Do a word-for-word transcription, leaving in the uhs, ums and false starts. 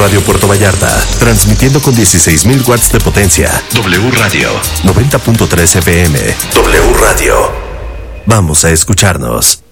Radio Puerto Vallarta, transmitiendo con dieciséis mil watts de potencia. W Radio, noventa punto tres F M. W Radio. Vamos a escucharnos.